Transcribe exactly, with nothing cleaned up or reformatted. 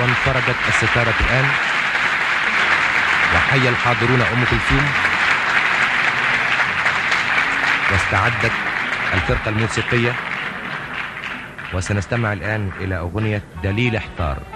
وانفرجت الستارة الآن، وحي الحاضرون أم كلثوم، واستعدت الفرقة الموسيقية، وسنستمع الآن إلى أغنية دليل احتار.